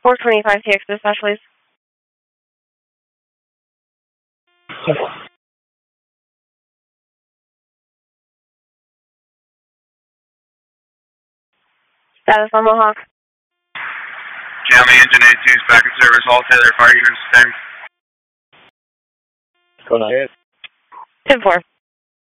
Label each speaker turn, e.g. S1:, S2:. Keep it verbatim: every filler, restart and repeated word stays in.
S1: four twenty-five T X dispatch, please. Status on Mohawk.
S2: Jamie, engine A two is back in service. All Taylor fire units ten.
S3: Go ahead.
S1: ten four.